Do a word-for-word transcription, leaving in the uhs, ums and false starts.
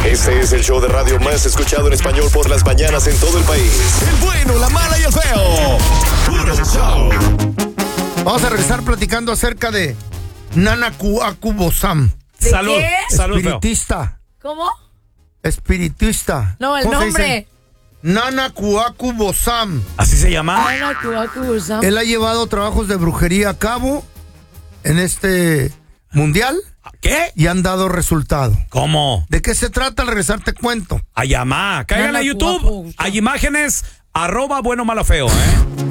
Este es el show de radio más escuchado en español por las mañanas en todo el país. El bueno, la mala y el feo. Puro show. Vamos a regresar platicando acerca de Nana Kuaku Bosam. ¿De Salud, qué? salud, feo. Espiritista. ¿Cómo? Espiritista. No, el ¿Cómo se nombre. dice? Nana Kuaku Bosam. ¿Así se llama? Nana Kuaku Bosam. Él ha llevado trabajos de brujería a cabo en este mundial ¿Qué? y han dado resultado. ¿Cómo? ¿De qué se trata? Al regresar te cuento. Ayamá. Caigan Nana a YouTube. Kuaku Bosam. Hay imágenes. Arroba bueno malo feo, ¿eh?